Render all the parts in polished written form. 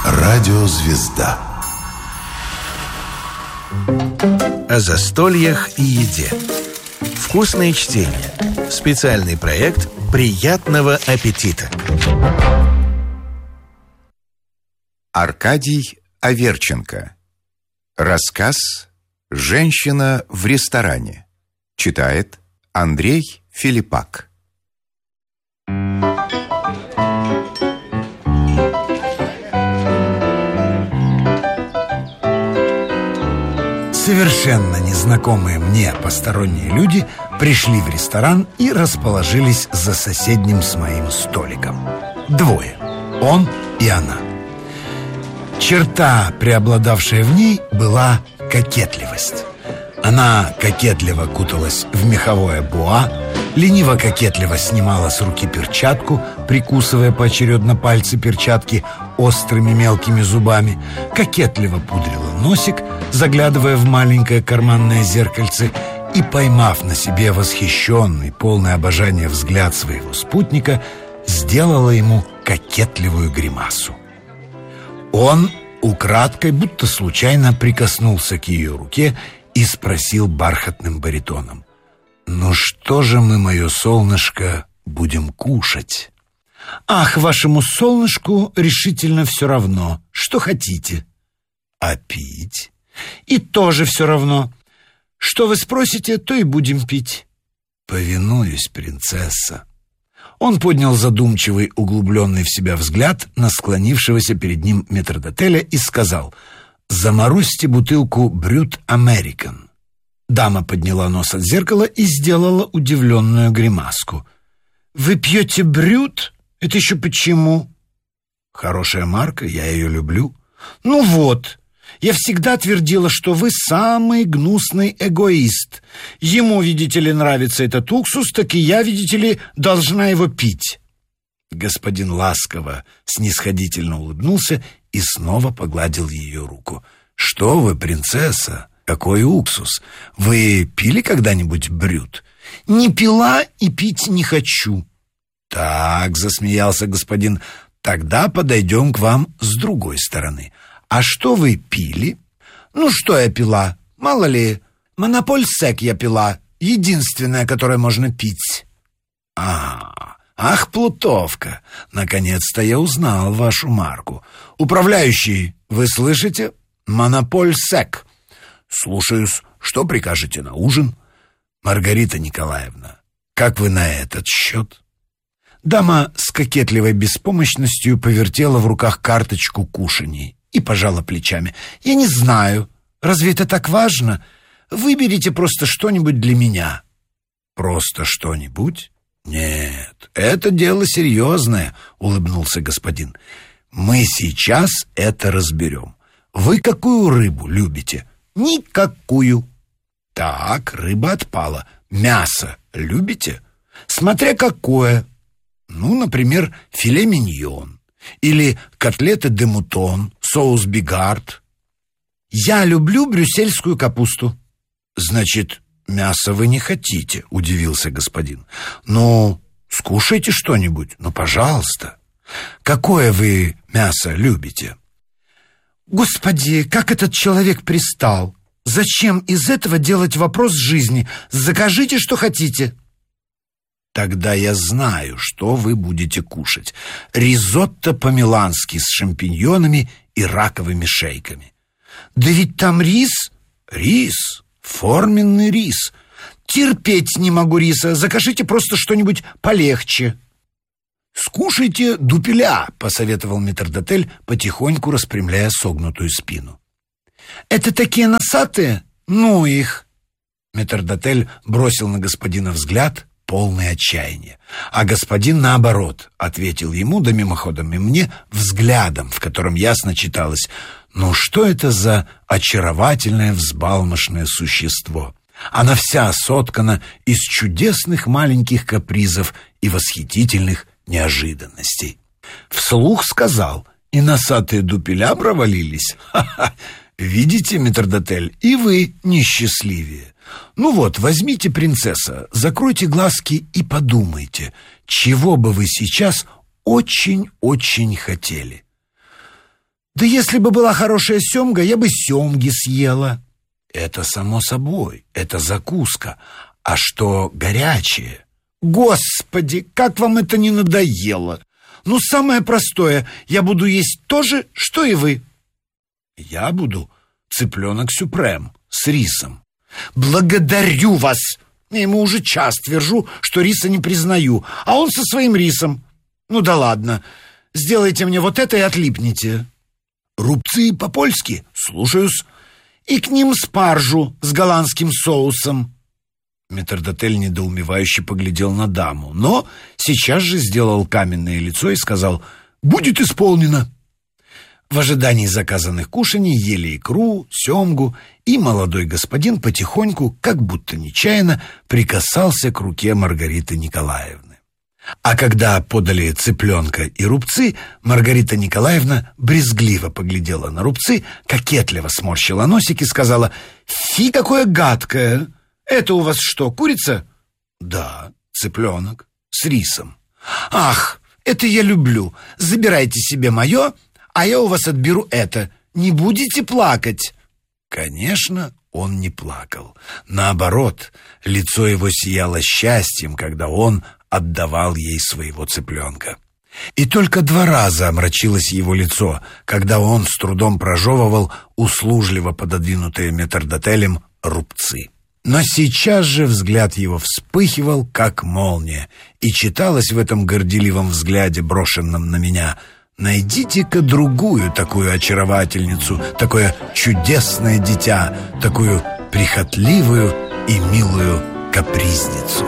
Радиозвезда. О застольях и еде. Вкусное чтение. Специальный проект приятного аппетита. Аркадий Аверченко. Рассказ «Женщина в ресторане». Читает Андрей Филиппак. Совершенно незнакомые мне посторонние люди пришли в ресторан и расположились за соседним с моим столиком. Двое. Он и она. Черта, преобладавшая в ней, была кокетливость. Она кокетливо куталась в меховое буа, лениво-кокетливо снимала с руки перчатку, прикусывая поочередно пальцы перчатки острыми мелкими зубами, кокетливо пудрила носик, заглядывая в маленькое карманное зеркальце, и, поймав на себе восхищенный, полный обожания взгляд своего спутника, сделала ему кокетливую гримасу. Он украдкой, будто случайно, прикоснулся к ее руке и спросил бархатным баритоном: «Ну что же мы, мое солнышко, будем кушать?» «Ах, вашему солнышку решительно все равно. Что хотите?» «А пить?» «И тоже все равно. Что вы спросите, то и будем пить». «Повинуюсь, принцесса». Он поднял задумчивый, углубленный в себя взгляд на склонившегося перед ним метрдотеля и сказал: «Заморозьте бутылку Брют Американ». Дама подняла нос от зеркала и сделала удивленную гримаску. «Вы пьете Брют? Это еще почему?» «Хорошая марка, я ее люблю». «Ну вот, я всегда твердила, что вы самый гнусный эгоист. Ему, видите ли, нравится этот уксус, так и я, видите ли, должна его пить». Господин ласково, снисходительно улыбнулся и снова погладил ее руку. «Что вы, принцесса? Какой уксус? Вы пили когда-нибудь Брют?» «Не пила и пить не хочу». «Так», — засмеялся господин, — «тогда подойдем к вам с другой стороны. А что вы пили?» «Ну, что я пила? Мало ли, Монополь Сек я пила, единственное, которое можно пить». «Ах, плутовка! Наконец-то я узнал вашу марку. Управляющий, вы слышите? Монополь Сек». «Слушаюсь. Что прикажете на ужин?» «Маргарита Николаевна, как вы на этот счет?» Дама с кокетливой беспомощностью повертела в руках карточку кушаний и пожала плечами. «Я не знаю. Разве это так важно? Выберите просто что-нибудь для меня». «Просто что-нибудь? Нет, это дело серьезное», — улыбнулся господин. «Мы сейчас это разберем. Вы какую рыбу любите?» «Никакую». «Так, рыба отпала. Мясо любите?» «Смотря какое. Ну, например, филе миньон. Или котлеты де мутон, соус бигард». «Я люблю брюссельскую капусту». «Значит, мясо вы не хотите», — удивился господин. «Ну, скушайте что-нибудь, ну, пожалуйста. Какое вы мясо любите?» «Господи, как этот человек пристал! Зачем из этого делать вопрос жизни? Закажите, что хотите». «Тогда я знаю, что вы будете кушать. Ризотто по-милански с шампиньонами и раковыми шейками». «Да ведь там рис». «Рис, форменный рис». «Терпеть не могу риса. Закажите просто что-нибудь полегче». «Скушайте дупеля», — посоветовал метрдотель, потихоньку распрямляя согнутую спину. «Это такие носатые? Ну их!» Метрдотель бросил на господина взгляд, полный отчаяния. А господин, наоборот, ответил ему, да мимоходом и мне, взглядом, в котором ясно читалось: «Ну что это за очаровательное взбалмошное существо? Она вся соткана из чудесных маленьких капризов и восхитительных неожиданностей». Вслух сказал: «И носатые дупеля провалились? Ха-ха! Видите, метрдотель, и вы несчастливее. Ну вот, возьмите, принцесса, закройте глазки и подумайте, чего бы вы сейчас очень-очень хотели». Да если бы была хорошая семга, я бы семги съела. Это само собой, это закуска. А что горячее? Господи, как вам это не надоело! Ну, самое простое, я буду есть то же, что и вы. Я буду цыпленок сюпрем с рисом. Благодарю вас! Я ему уже час твержу, что риса не признаю, а он со своим рисом. Ну да ладно, сделайте мне вот это и отлипните. Рубцы по-польски? Слушаюсь. И к ним спаржу с голландским соусом. Метрдотель недоумевающе поглядел на даму, но сейчас же сделал каменное лицо и сказал: «Будет исполнено». В ожидании заказанных кушаний ели икру, семгу, и молодой господин потихоньку, как будто нечаянно, прикасался к руке Маргариты Николаевны. А когда подали цыпленка и рубцы, Маргарита Николаевна брезгливо поглядела на рубцы, кокетливо сморщила носик и сказала: «Фи, какое гадкое! Это у вас что, курица?» «Да, цыпленок с рисом». «Ах, это я люблю. Забирайте себе мое, а я у вас отберу это. Не будете плакать?» Конечно, он не плакал. Наоборот, лицо его сияло счастьем, когда он отдавал ей своего цыпленка. И только 2 раза омрачилось его лицо, когда он с трудом прожевывал услужливо пододвинутые метрдотелем рубцы. Но сейчас же взгляд его вспыхивал, как молния, и читалось в этом горделивом взгляде, брошенном на меня: «Найдите-ка другую такую очаровательницу, такое чудесное дитя, такую прихотливую и милую капризницу».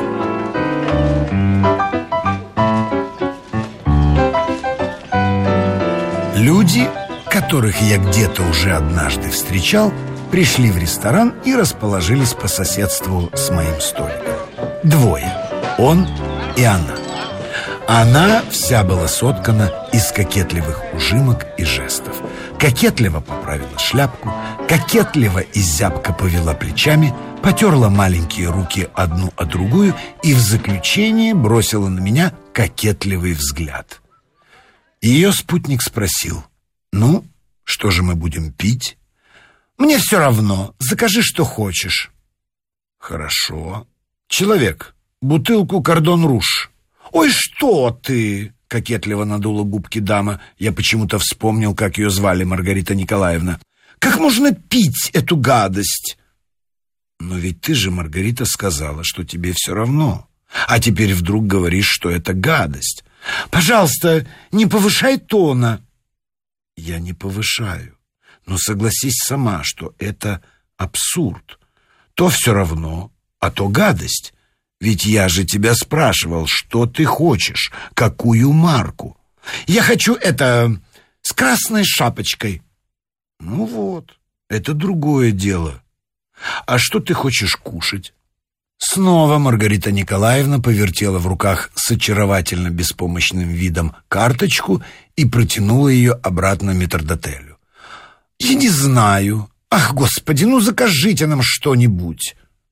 Люди, которых я где-то уже однажды встречал, пришли в ресторан и расположились по соседству с моим столиком. 2, он и она. Она вся была соткана из кокетливых ужимок и жестов. Кокетливо поправила шляпку, кокетливо и зябко повела плечами, потерла маленькие руки одну о другую и в заключение бросила на меня кокетливый взгляд. Ее спутник спросил: «Ну, что же мы будем пить?» «Мне все равно. Закажи, что хочешь». «Хорошо. Человек, бутылку Кордон-Руж». «Ой, что ты!» — кокетливо надула губки дама. Я почему-то вспомнил, как ее звали, Маргарита Николаевна. «Как можно пить эту гадость?» «Но ведь ты же, Маргарита, сказала, что тебе все равно. А теперь вдруг говоришь, что это гадость». «Пожалуйста, не повышай тона». «Я не повышаю. Но согласись сама, что это абсурд. То все равно, а то гадость. Ведь я же тебя спрашивал, что ты хочешь, какую марку». «Я хочу это с красной шапочкой». «Ну вот, это другое дело. А что ты хочешь кушать?» Снова Маргарита Николаевна повертела в руках с очаровательно беспомощным видом карточку и протянула ее обратно метрдотелю. «Я не знаю. Ах, Господи, ну закажите нам что-нибудь».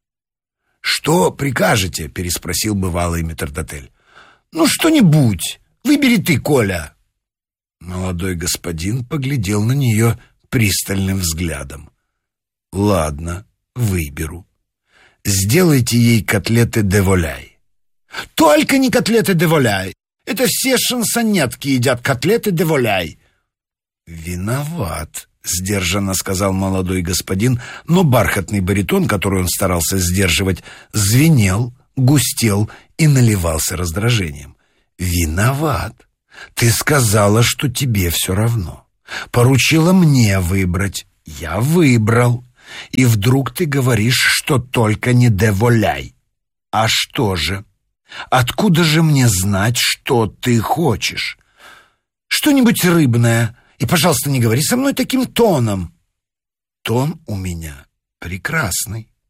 «Что прикажете?» — переспросил бывалый метрдотель. «Ну, что-нибудь. Выбери ты, Коля». Молодой господин поглядел на нее пристальным взглядом. «Ладно, выберу. Сделайте ей котлеты де воляй». «Только не котлеты де воляй. Это все шансонетки едят котлеты де воляй». «Виноват», — сдержанно сказал молодой господин, но бархатный баритон, который он старался сдерживать, звенел, густел и наливался раздражением. «Виноват. Ты сказала, что тебе все равно. Поручила мне выбрать. Я выбрал. И вдруг ты говоришь, что только не де воляй. А что же? Откуда же мне знать, что ты хочешь? Что-нибудь рыбное. И, пожалуйста, не говори со мной таким тоном». «Тон у меня прекрасный.